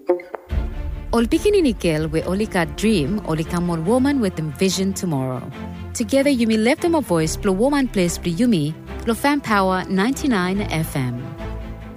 Ol bikini nikel we only got dream, only come on woman with them vision tomorrow. Together you may left them a voice, blow woman place, blow yumi, blow fan power 99 FM.